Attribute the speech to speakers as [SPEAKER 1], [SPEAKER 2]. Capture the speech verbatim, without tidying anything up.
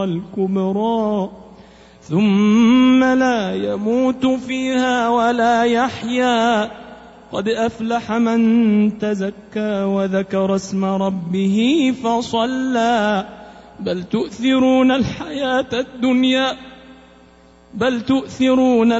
[SPEAKER 1] الكبرى ثم لا يموت فيها ولا يحيا قد أفلح من تزكى وذكر اسم ربه فصلى بل تؤثرون الحياة الدنيا بل تؤثرون